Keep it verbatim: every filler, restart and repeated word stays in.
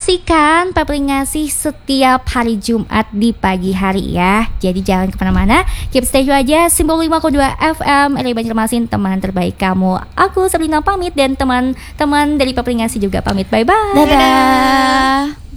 saksikan Papringasi setiap hari Jumat di pagi hari ya. Jadi jangan kemana-mana, keep stay tune aja sembilan puluh lima koma dua F M R I Banjarmasin, teman terbaik kamu. Aku Sabrina pamit dan teman-teman dari Papringasi juga pamit. Bye bye. Dadah.